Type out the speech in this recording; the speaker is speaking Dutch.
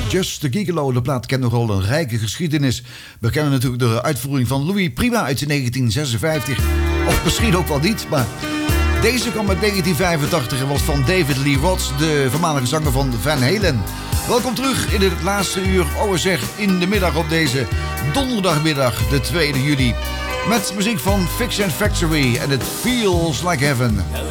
Just the Gigolo. De plaat kent nogal een rijke geschiedenis. We kennen natuurlijk de uitvoering van Louis Prima uit 1956. Of misschien ook wel niet, maar deze kwam uit 1985 en was van David Lee Roth, de voormalige zanger van Van Halen. Welkom terug in het laatste uur, in de middag op deze donderdagmiddag, de 2 juli. Met muziek van Fix and Factory en het Feels Like Heaven.